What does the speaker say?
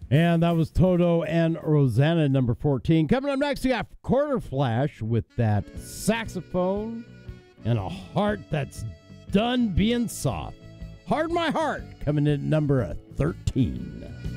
And that was Toto and Rosanna, number 14. Coming up next, we got Quarter Flash with that saxophone and a heart that's done being soft. Hard My Heart coming in at number 13.